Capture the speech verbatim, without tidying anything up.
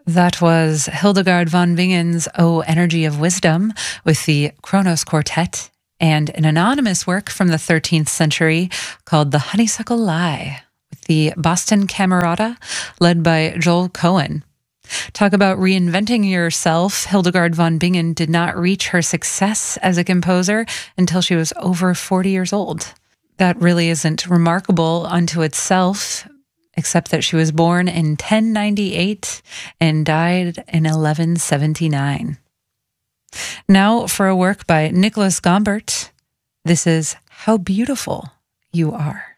That was Hildegard von Bingen's O Energy of Wisdom with the Kronos Quartet, and an anonymous work from the thirteenth century called The Honeysuckle Lie with the Boston Camerata led by Joel Cohen. Talk about reinventing yourself. Hildegard von Bingen did not reach her success as a composer until she was over forty years old. That really isn't remarkable unto itself, except that she was born in ten ninety-eight and died in eleven seventy-nine. Now for a work by Nicholas Gombert. This is How Beautiful You Are.